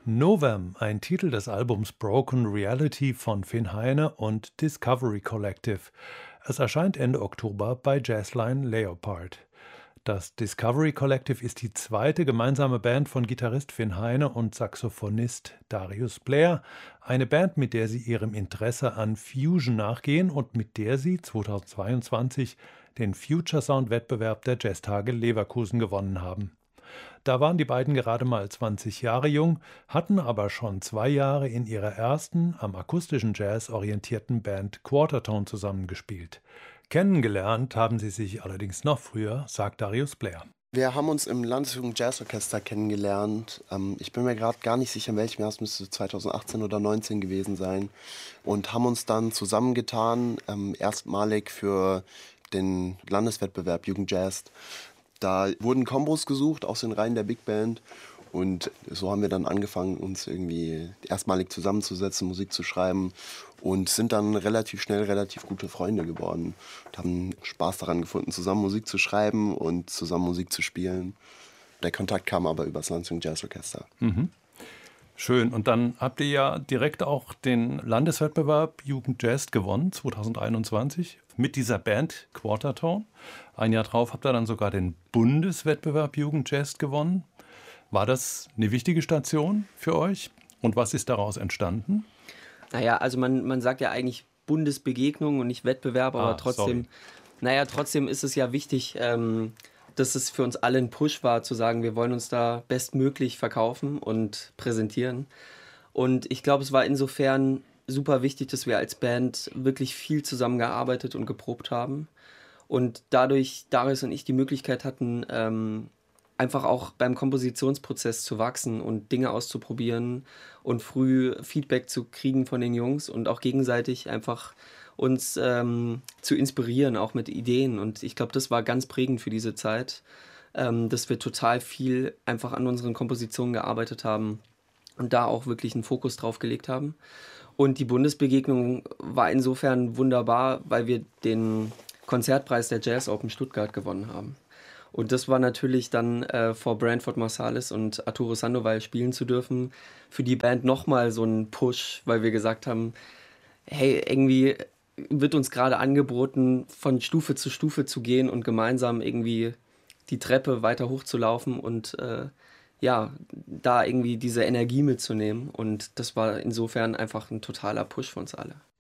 Novem, ein Titel des Albums Broken Reality von Finn Heine und Discovery Collective. Es erscheint Ende Oktober bei Jazzline Leopard. Das Discovery Collective ist die zweite gemeinsame Band von Gitarrist Finn Heine und Saxophonist Darius Blair. Eine Band, mit der sie ihrem Interesse an Fusion nachgehen und mit der sie 2022 den Future Sound Wettbewerb der Jazztage Leverkusen gewonnen haben. Da waren die beiden gerade mal 20 Jahre jung, hatten aber schon 2 Jahre in ihrer ersten, am akustischen Jazz orientierten Band Quartertone zusammengespielt. Kennengelernt haben sie sich allerdings noch früher, sagt Darius Blair. Wir haben uns im Landesjugend Jazzorchester kennengelernt. Ich bin mir gerade gar nicht sicher, in welchem Jahr, es müsste 2018 oder 2019 gewesen sein. Und haben uns dann zusammengetan, erstmalig für den Landeswettbewerb Jugendjazz. Da wurden Kombos gesucht aus den Reihen der Big Band. Und so haben wir dann angefangen, uns irgendwie erstmalig zusammenzusetzen, Musik zu schreiben und sind dann relativ schnell relativ gute Freunde geworden und haben Spaß daran gefunden, zusammen Musik zu schreiben und zusammen Musik zu spielen. Der Kontakt kam aber über das Landesjugend Jazzorchester. Mhm. Schön. Und dann habt ihr ja direkt auch den Landeswettbewerb Jugend Jazz gewonnen, 2021, mit dieser Band Quartertone. Ein Jahr drauf habt ihr dann sogar den Bundeswettbewerb Jugend Jazz gewonnen. War das eine wichtige Station für euch? Und was ist daraus entstanden? Naja, also man sagt ja eigentlich Bundesbegegnung und nicht Wettbewerb, aber trotzdem ist es ja wichtig, dass es für uns alle ein Push war, zu sagen, wir wollen uns da bestmöglich verkaufen und präsentieren. Und ich glaube, es war insofern super wichtig, dass wir als Band wirklich viel zusammengearbeitet und geprobt haben. Und dadurch Darius und ich die Möglichkeit hatten, einfach auch beim Kompositionsprozess zu wachsen und Dinge auszuprobieren und früh Feedback zu kriegen von den Jungs und auch gegenseitig einfach uns zu inspirieren, auch mit Ideen. Und ich glaube, das war ganz prägend für diese Zeit, dass wir total viel einfach an unseren Kompositionen gearbeitet haben und da auch wirklich einen Fokus drauf gelegt haben. Und die Bundesbegegnung war insofern wunderbar, weil wir den Konzertpreis der Jazz Open Stuttgart gewonnen haben. Und das war natürlich dann vor Branford Marsalis und Arturo Sandoval spielen zu dürfen, für die Band nochmal so ein Push, weil wir gesagt haben, hey, irgendwie wird uns gerade angeboten, von Stufe zu gehen und gemeinsam irgendwie die Treppe weiter hochzulaufen und da irgendwie diese Energie mitzunehmen. Und das war insofern einfach ein totaler Push für uns alle.